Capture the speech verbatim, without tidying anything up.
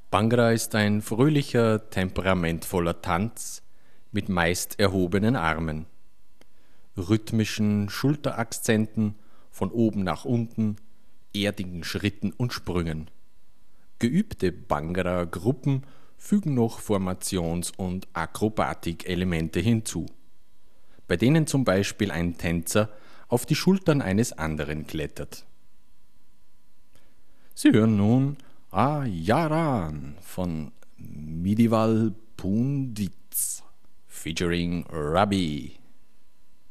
Bhangra ist ein fröhlicher, temperamentvoller Tanz mit meist erhobenen Armen, rhythmischen Schulterakzenten von oben nach unten, erdigen Schritten und Sprüngen. Geübte Bhangra-Gruppen fügen noch Formations- und Akrobatikelemente hinzu, bei denen zum Beispiel ein Tänzer auf die Schultern eines anderen klettert. Sie hören nun Ayaran von Medieval Pundits featuring Rabi.